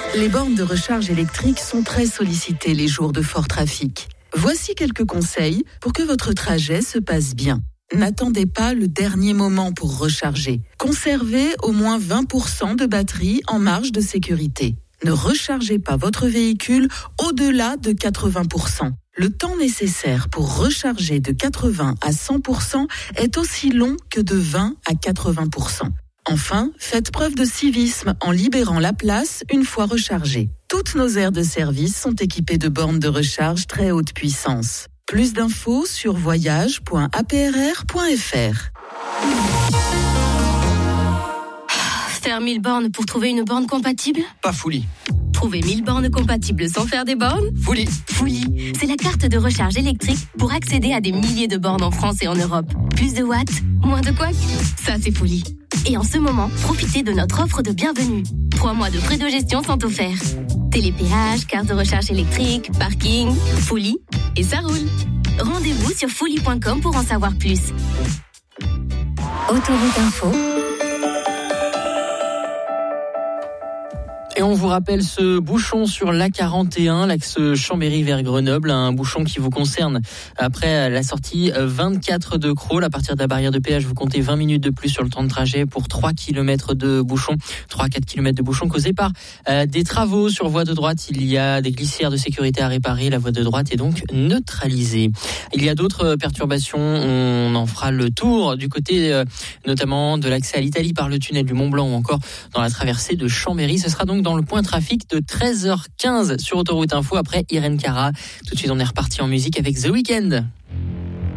Les bornes de recharge électrique sont très sollicitées les jours de fort trafic. Voici quelques conseils pour que votre trajet se passe bien. N'attendez pas le dernier moment pour recharger. Conservez au moins 20% de batterie en marge de sécurité. Ne rechargez pas votre véhicule au-delà de 80%. Le temps nécessaire pour recharger de 80 à 100% est aussi long que de 20 à 80%. Enfin, faites preuve de civisme en libérant la place une fois rechargée. Toutes nos aires de service sont équipées de bornes de recharge très haute puissance. Plus d'infos sur voyage.aprr.fr. Faire 1000 bornes pour trouver une borne compatible ? Pas Fouli. Trouver 1000 bornes compatibles sans faire des bornes ? Fouli. Fouli, c'est la carte de recharge électrique pour accéder à des milliers de bornes en France et en Europe. Plus de watts, moins de couacs, ça c'est Fouli. Et en ce moment, profitez de notre offre de bienvenue. 3 mois de frais de gestion sont offerts. Télépéage, carte de recharge électrique, parking, Fouli, et ça roule. Rendez-vous sur fouli.com pour en savoir plus. Autoroute Info. Et on vous rappelle ce bouchon sur l'A41, l'axe Chambéry vers Grenoble, un bouchon qui vous concerne après la sortie 24 de Crolles. À partir de la barrière de péage, vous comptez 20 minutes de plus sur le temps de trajet pour 3 km de bouchon, 3-4 km de bouchon causés par des travaux sur voie de droite. Il y a des glissières de sécurité à réparer, la voie de droite est donc neutralisée. Il y a d'autres perturbations, on en fera le tour du côté notamment de l'accès à l'Italie par le tunnel du Mont-Blanc ou encore dans la traversée de Chambéry. Ce sera donc dans le point trafic de 13h15 sur Autoroute Info après Irène Cara. Tout de suite, on est reparti en musique avec The Weeknd.